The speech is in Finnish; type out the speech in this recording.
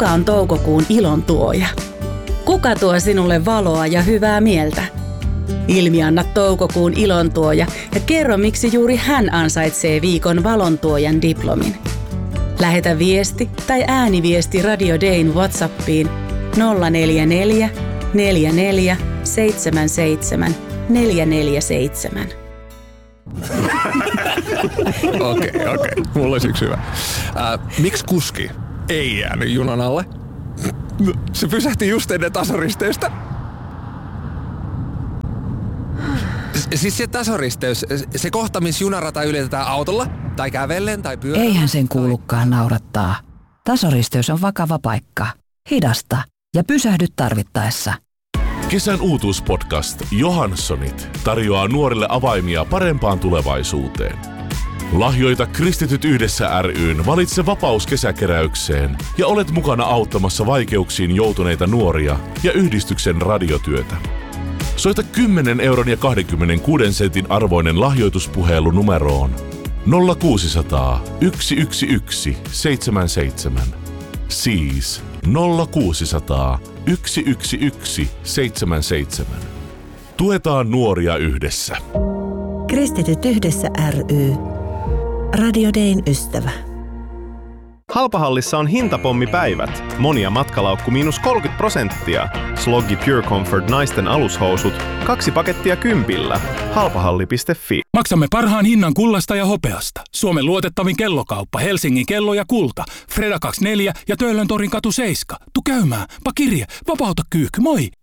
Kuka on toukokuun ilon tuoja? Kuka tuo sinulle valoa ja hyvää mieltä? Ilmianna toukokuun ilontuoja ja kerro, miksi juuri hän ansaitsee viikon valontuojan diplomin. Lähetä viesti tai ääniviesti Radio Dayn WhatsAppiin 044 44 77 447. Okei. Mulla olisi yksi hyvä. Miksi kuski ei jäänyt junan alle? Se pysähti just ennen tasoristeystä. Siis se tasoristeys, se kohta, missä junarata ylitetään autolla, tai kävellen, tai pyörällä. Eihän sen kuulukaan naurattaa. Tasoristeys on vakava paikka. Hidasta ja pysähdy tarvittaessa. Kesän uutuuspodcast Johanssonit tarjoaa nuorille avaimia parempaan tulevaisuuteen. Lahjoita Kristityt yhdessä ry:n Valitse vapaus kesäkeräykseen ja olet mukana auttamassa vaikeuksiin joutuneita nuoria ja yhdistyksen radiotyötä. Soita 10 euron ja 26 sentin arvoinen lahjoituspuhelu numeroon 0600 111 77. Siis 0600 111 77. Tuetaan nuoria yhdessä. Kristityt yhdessä ry. Radio Dayn ystävä. Halpahallissa on hintapommipäivät. Monia matkalaukku -30%. Sloggi Pure Comfort naisten alushousut. 2 pakettia 10. Halpahalli.fi. Maksamme parhaan hinnan kullasta ja hopeasta. Suomen luotettavin kellokauppa, Helsingin kello ja kulta. Freda 24 ja Töölön torin katu 7. Tu käymään, pakirje, vapauta kyykky, moi!